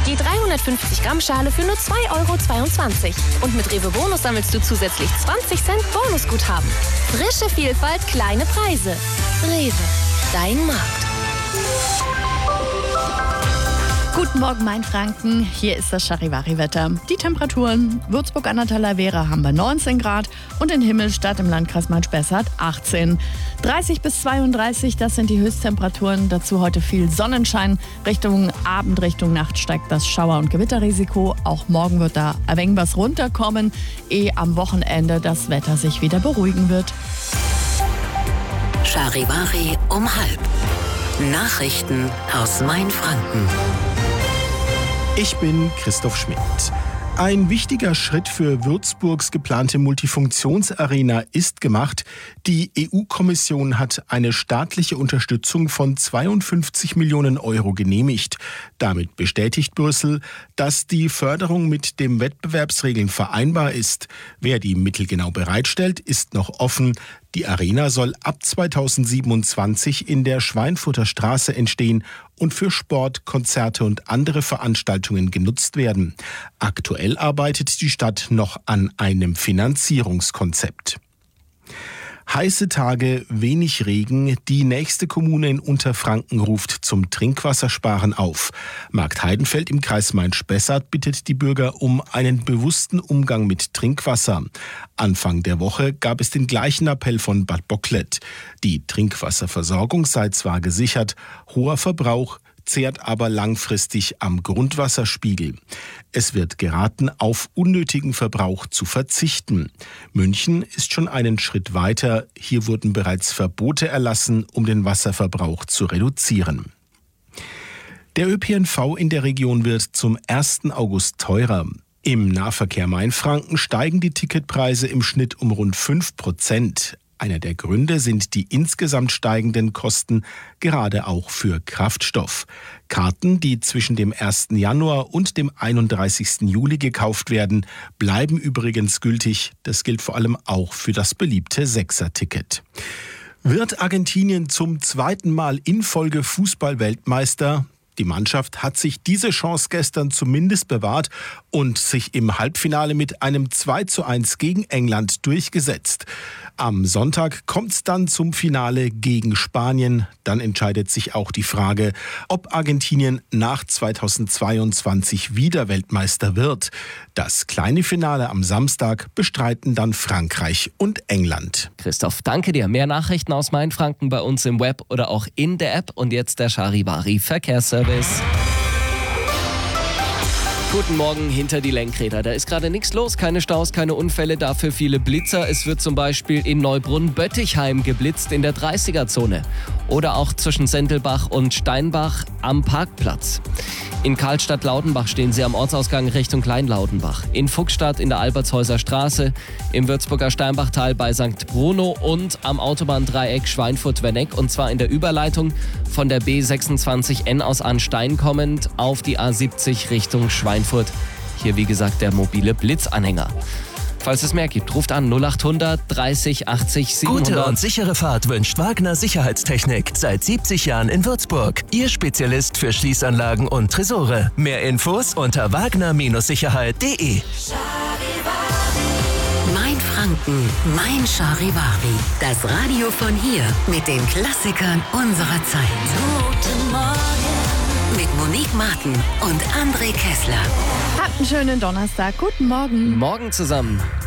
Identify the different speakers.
Speaker 1: Die 350 Gramm Schale für nur 2,22 €. Und mit Rewe Bonus sammelst du zusätzlich 20 Cent Bonusguthaben. Frische Vielfalt, kleine Preise. Rewe, dein Markt.
Speaker 2: Guten Morgen, Mainfranken. Hier ist das Charivari-Wetter. Die Temperaturen: Würzburg an der Talavera haben wir 19 Grad und in Himmelstadt im Landkreis Main-Spessart 18. 30 bis 32, das sind die Höchsttemperaturen. Dazu heute viel Sonnenschein. Richtung Abend, Richtung Nacht steigt das Schauer- und Gewitterrisiko. Auch morgen wird da ein wenig was runterkommen, ehe am Wochenende das Wetter sich wieder beruhigen wird.
Speaker 3: Charivari um 12:30. Nachrichten aus Mainfranken.
Speaker 4: Ich bin Christoph Schmidt. Ein wichtiger Schritt für Würzburgs geplante Multifunktionsarena ist gemacht. Die EU-Kommission hat eine staatliche Unterstützung von 52 Millionen € genehmigt. Damit bestätigt Brüssel, dass die Förderung mit den Wettbewerbsregeln vereinbar ist. Wer die Mittel genau bereitstellt, ist noch offen. Die Arena soll ab 2027 in der Schweinfurter Straße entstehen und für Sport, Konzerte und andere Veranstaltungen genutzt werden. Aktuell arbeitet die Stadt noch an einem Finanzierungskonzept. Heiße Tage, wenig Regen. Die nächste Kommune in Unterfranken ruft zum Trinkwassersparen auf. Markt Heidenfeld im Kreis Main-Spessart bittet die Bürger um einen bewussten Umgang mit Trinkwasser. Anfang der Woche gab es den gleichen Appell von Bad Bocklet. Die Trinkwasserversorgung sei zwar gesichert, hoher Verbrauch zehrt aber langfristig am Grundwasserspiegel. Es wird geraten, auf unnötigen Verbrauch zu verzichten. München ist schon einen Schritt weiter. Hier wurden bereits Verbote erlassen, um den Wasserverbrauch zu reduzieren. Der ÖPNV in der Region wird zum 1. August teurer. Im Nahverkehr Mainfranken steigen die Ticketpreise im Schnitt um rund 5%. Einer der Gründe sind die insgesamt steigenden Kosten, gerade auch für Kraftstoff. Karten, die zwischen dem 1. Januar und dem 31. Juli gekauft werden, bleiben übrigens gültig. Das gilt vor allem auch für das beliebte Sechser-Ticket. Wird Argentinien zum zweiten Mal in Folge Fußball-Weltmeister? Die Mannschaft hat sich diese Chance gestern zumindest bewahrt und sich im Halbfinale mit einem 2:1 gegen England durchgesetzt. Am Sonntag kommt es dann zum Finale gegen Spanien. Dann entscheidet sich auch die Frage, ob Argentinien nach 2022 wieder Weltmeister wird. Das kleine Finale am Samstag bestreiten dann Frankreich und England.
Speaker 5: Christoph, danke dir. Mehr Nachrichten aus Mainfranken bei uns im Web oder auch in der App. Und jetzt der Charivari Verkehrsservice. Guten Morgen hinter die Lenkräder. Da ist gerade nichts los, keine Staus, keine Unfälle, dafür viele Blitzer. Es wird zum Beispiel in Neubrunn-Böttichheim geblitzt in der 30er-Zone. Oder auch zwischen Sendelbach und Steinbach am Parkplatz. In Karlstadt-Laudenbach stehen sie am Ortsausgang Richtung Kleinlaudenbach. In Fuchsstadt in der Albertshäuser Straße, im Würzburger Steinbachtal bei St. Bruno und am Autobahndreieck Schweinfurt-Werneck. Und zwar in der Überleitung von der B26N aus Arnstein kommend auf die A70 Richtung Schweinfurt. Hier wie gesagt der mobile Blitzanhänger. Falls es mehr gibt, ruft an 0800 30 80 700.
Speaker 6: Gute und sichere Fahrt wünscht Wagner Sicherheitstechnik. Seit 70 Jahren in Würzburg. Ihr Spezialist für Schließanlagen und Tresore. Mehr Infos unter wagner-sicherheit.de.
Speaker 3: Mainfranken, mein Charivari. Das Radio von hier mit den Klassikern unserer Zeit. Guten Morgen. Mit Monique Martin und André Kessler.
Speaker 2: Habt einen schönen Donnerstag. Guten Morgen.
Speaker 5: Morgen zusammen.